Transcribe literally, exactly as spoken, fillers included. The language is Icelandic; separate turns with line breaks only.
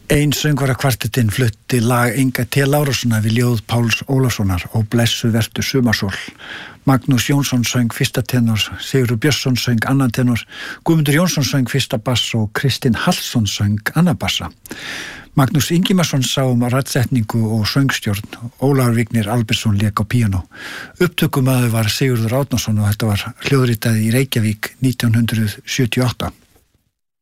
Ein söngvarakvartettinn flutti lag Inga T. Lárussonar við ljóð Páls Ólafssonar og Blessuð vertu sumarsól. Magnús Jónsson söng fyrsta tenor, Sigurður Björnsson söng annan tenor, Guðmundur Jónsson söng fyrsta bass og Kristinn Hallsson söng annan bassa. Magnús Ingimarsson sá um raddsetningu og söngstjórn, Ólafur Vignir Albertsson lék á píanó. Upptökumaður var Sigurður Árnason og þetta var hljóðritað í Reykjavík nítján hundruð sjötíu og átta.